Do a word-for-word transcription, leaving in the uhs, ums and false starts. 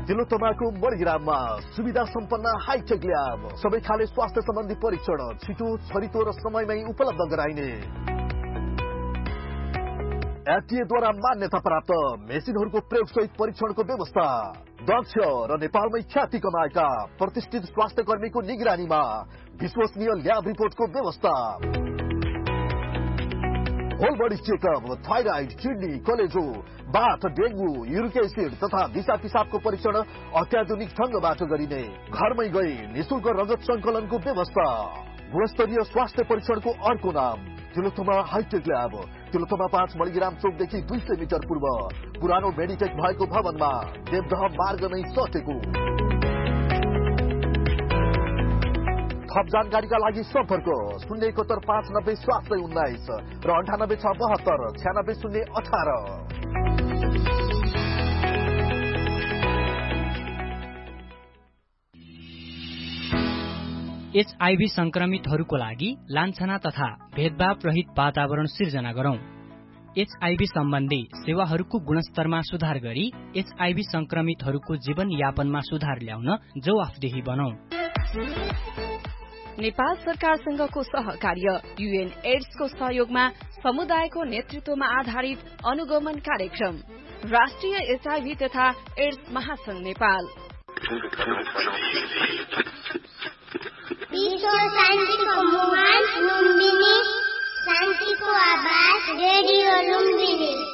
तिलोत्तमाको मणिग्राममा सुविधा सम्पन्न hi tech lab, सबै खाले स्वास्थ्य सम्बन्धी परीक्षण छिटो, छरितो र समयमै उपलब्ध गराइने। एफडीएद्वारा मान्यता प्राप्त मेसिनहरूको प्रयोगसहित परीक्षणको व्यवस्था, दक्ष र नेपालमै ख्याति कमाएका प्रतिष्ठित स्वास्थ्य कर्मीको निगरानीमा विश्वसनीय ल्याब रिपोर्टको व्यवस्था। Whole body checkup, thyroid, kidney, कलेजो, बाथ, डेंगू, युरिक एसिड तथा दिशा पिसाबको परीक्षण अत्याधुनिक ढंगबाट गरिने। घरमै गई निशुल्क रगत संकलनको व्यवस्था। गुणस्तरीय स्वास्थ्य परीक्षणको अर्को नाम तिलोत्तमा हाइटेक ल्याब। तिलोत्तमा पाँच मणिग्राम चोकदेखि दुई सय मिटर पूर्व पुरानो मेडिटेक भएको भवनमा देवदह मार्ग नै सटेको। थप जानकारीका लागि सम्पर्क शून्य एकहत्तर पाँच नब्बे सात सय उन्नाइस र अन्ठानब्बे छ बहत्तर छ्यानब्बे शून्य अठार। एचआईभी संक्रमितहरूको लागि लान्छना तथा भेदभाव रहित वातावरण सिर्जना गरौं। एचआईभी सम्बन्धी सेवाहरूको गुणस्तरमा सुधार गरी एचआईभी संक्रमितहरूको जीवन यापनमा सुधार ल्याउन जवाफदेही बनौं। नेपाल सरकारसँगको सहकार्य, यूएन एड्सको सहयोगमा समुदायको नेतृत्वमा आधारित अनुगमन कार्यक्रम, राष्ट्रिय एचआईभी तथा एड्स महासंघ नेपाल। शान्तिको मुहान लुम्बिनी, शान्तिको आवाज रेडियो लुम्बिनी।